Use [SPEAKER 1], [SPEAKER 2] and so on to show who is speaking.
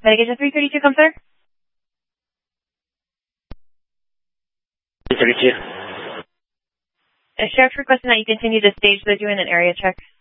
[SPEAKER 1] Medication 332, come sir.
[SPEAKER 2] 332.
[SPEAKER 1] Sheriff's requesting that you continue to stage. They're doing an area check.